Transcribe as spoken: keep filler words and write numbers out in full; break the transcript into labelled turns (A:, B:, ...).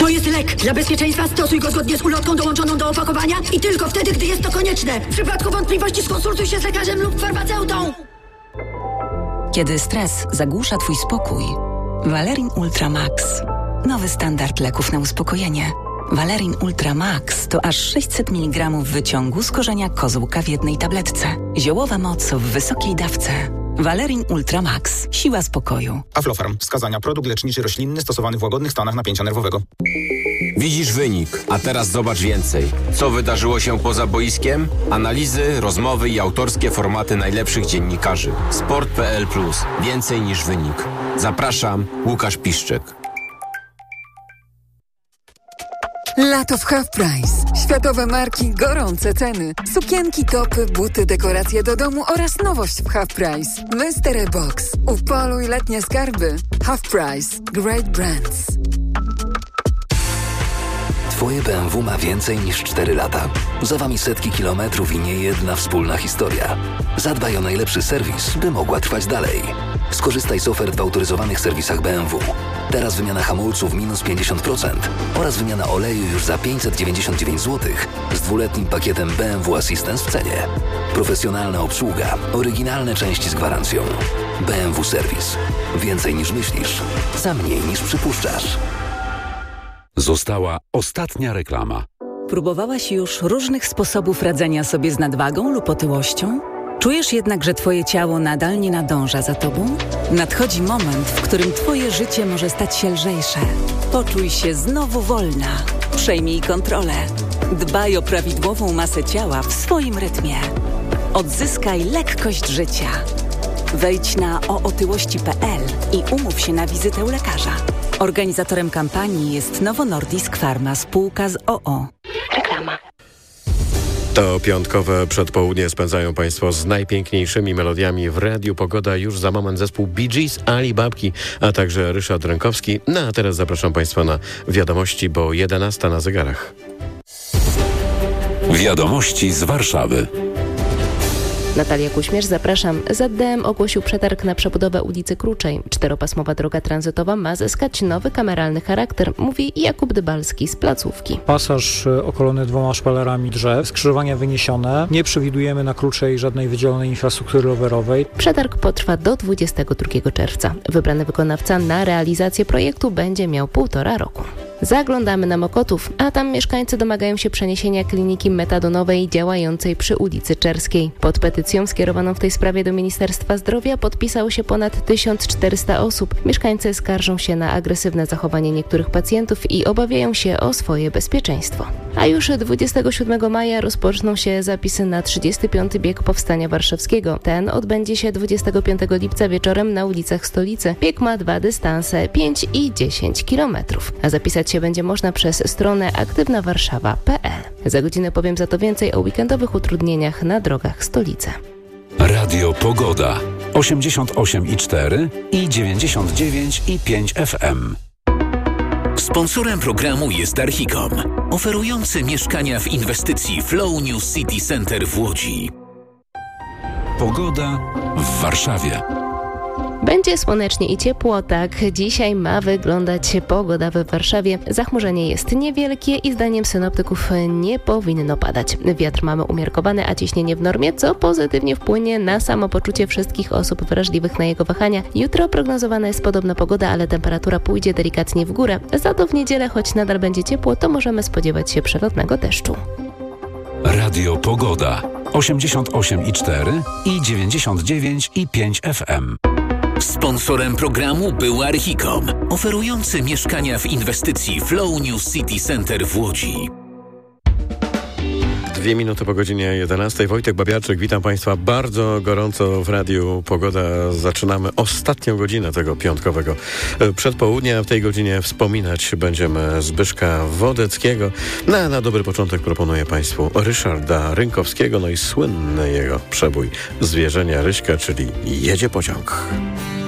A: To jest lek. Dla bezpieczeństwa stosuj go zgodnie z ulotką dołączoną do opakowania i tylko wtedy, gdy jest to konieczne. W przypadku wątpliwości skonsultuj się z lekarzem lub farmaceutą.
B: Kiedy stres zagłusza twój spokój, Valerin Ultra Max. Nowy standard leków na uspokojenie. Valerin Ultra Max to aż sześćset miligramów wyciągu z korzenia kozłka w jednej tabletce. Ziołowa moc w wysokiej dawce. Valerin Ultra Max. Siła spokoju.
C: Aflofarm. Wskazania. Produkt leczniczy roślinny stosowany w łagodnych stanach napięcia nerwowego.
D: Widzisz wynik, a teraz zobacz więcej. Co wydarzyło się poza boiskiem? Analizy, rozmowy i autorskie formaty najlepszych dziennikarzy. Sport kropka p l plus. Więcej niż wynik. Zapraszam, Łukasz Piszczek.
E: Lato w Half Price. Światowe marki, gorące ceny. Sukienki, topy, buty, dekoracje do domu oraz nowość w Half Price. Mystery Box. Upoluj letnie skarby. Half Price. Great brands.
F: Twoje B M W ma więcej niż cztery lata. Za wami setki kilometrów i nie jedna wspólna historia. Zadbaj o najlepszy serwis, by mogła trwać dalej. Skorzystaj z ofert w autoryzowanych serwisach B M W. Teraz wymiana hamulców minus pięćdziesiąt procent oraz wymiana oleju już za pięćset dziewięćdziesiąt dziewięć złotych z dwuletnim pakietem B M W Assistance w cenie. Profesjonalna obsługa, oryginalne części z gwarancją. B M W Serwis. Więcej niż myślisz, za mniej niż przypuszczasz.
G: Została ostatnia reklama.
B: Próbowałaś już różnych sposobów radzenia sobie z nadwagą lub otyłością? Czujesz jednak, że twoje ciało nadal nie nadąża za tobą? Nadchodzi moment, w którym twoje życie może stać się lżejsze. Poczuj się znowu wolna. Przejmij kontrolę. Dbaj o prawidłową masę ciała w swoim rytmie. Odzyskaj lekkość życia. Wejdź na o otyłości kropka p l i umów się na wizytę u lekarza. Organizatorem kampanii jest Novo Nordisk Pharma, spółka z o o. Reklama.
H: To piątkowe przedpołudnie spędzają Państwo z najpiękniejszymi melodiami w Radiu Pogoda. Już za moment zespół Bee Gees, Ali Babki, a także Ryszard Rękowski. No a teraz zapraszam Państwa na wiadomości, bo jedenasta na zegarach.
G: Wiadomości z Warszawy.
I: Natalia Kuśmierz, zapraszam. Z D M ogłosił przetarg na przebudowę ulicy Kruczej. Czteropasmowa droga tranzytowa ma zyskać nowy kameralny charakter, mówi Jakub Dybalski z placówki.
J: Pasaż okolony dwoma szpalerami drzew, skrzyżowania wyniesione. Nie przewidujemy na Kruczej żadnej wydzielonej infrastruktury rowerowej.
I: Przetarg potrwa do dwudziestego drugiego czerwca. Wybrany wykonawca na realizację projektu będzie miał półtora roku. Zaglądamy na Mokotów, a tam mieszkańcy domagają się przeniesienia kliniki metadonowej działającej przy ulicy Czerskiej. Pod petycją skierowaną w tej sprawie do Ministerstwa Zdrowia podpisało się ponad tysiąc czterysta osób. Mieszkańcy skarżą się na agresywne zachowanie niektórych pacjentów i obawiają się o swoje bezpieczeństwo. A już dwudziestego siódmego maja rozpoczną się zapisy na trzydziesty piąty bieg Powstania Warszawskiego. Ten odbędzie się dwudziestego piątego lipca wieczorem na ulicach stolicy. Bieg ma dwa dystanse, pięć i dziesięć kilometrów. A zapisać się będzie można przez stronę aktywna warszawa kropka p l. Za godzinę powiem za to więcej o weekendowych utrudnieniach na drogach stolicy.
G: Radio Pogoda osiemdziesiąt osiem i cztery i dziewięćdziesiąt dziewięć i pięć F M.
K: Sponsorem programu jest Archicom, oferujący mieszkania w inwestycji Flow New City Center w Łodzi.
G: Pogoda w Warszawie.
I: Będzie słonecznie i ciepło, tak dzisiaj ma wyglądać pogoda w Warszawie. Zachmurzenie jest niewielkie i zdaniem synoptyków nie powinno padać. Wiatr mamy umiarkowany, a ciśnienie w normie, co pozytywnie wpłynie na samopoczucie wszystkich osób wrażliwych na jego wahania. Jutro prognozowana jest podobna pogoda, ale temperatura pójdzie delikatnie w górę. Za to w niedzielę, choć nadal będzie ciepło, to możemy spodziewać się przelotnego deszczu.
G: Radio Pogoda osiemdziesiąt osiem i cztery i dziewięćdziesiąt dziewięć i pięć F M.
K: Sponsorem programu był Archicom, oferujący mieszkania w inwestycji Flow New City Center w Łodzi.
H: Dwie minuty po godzinie jedenastej. Wojtek Babiarczyk, witam Państwa bardzo gorąco w Radiu Pogoda. Zaczynamy ostatnią godzinę tego piątkowego przedpołudnia. W tej godzinie wspominać będziemy Zbyszka Wodeckiego. No, a na dobry początek proponuję Państwu Ryszarda Rynkowskiego, no i słynny jego przebój Zwierzenia Ryśka, czyli Jedzie pociąg.